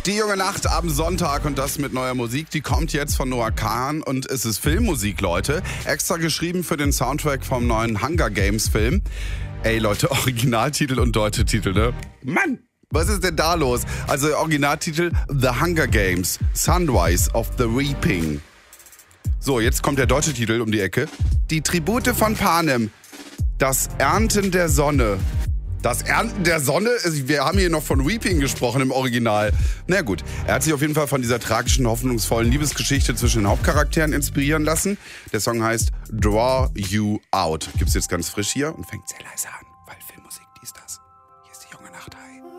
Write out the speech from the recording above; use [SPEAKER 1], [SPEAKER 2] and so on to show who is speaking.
[SPEAKER 1] Die junge Nacht am Sonntag und das mit neuer Musik, die kommt jetzt von Noah Kahan und es ist Filmmusik, Leute. Extra geschrieben für den Soundtrack vom neuen Hunger Games Film. Ey Leute, Originaltitel und deutsche Titel, ne? Mann! Was ist denn da los? Also Originaltitel The Hunger Games, Sunrise of the Reaping. So, jetzt kommt der deutsche Titel um die Ecke. Die Tribute von Panem, das Ernten der Sonne. Das Ernten der Sonne? Wir haben hier noch von Reaping gesprochen im Original. Na gut, er hat sich auf jeden Fall von dieser tragischen, hoffnungsvollen Liebesgeschichte zwischen den Hauptcharakteren inspirieren lassen. Der Song heißt Draw You Out. Gibt's jetzt ganz frisch hier und fängt sehr leise an.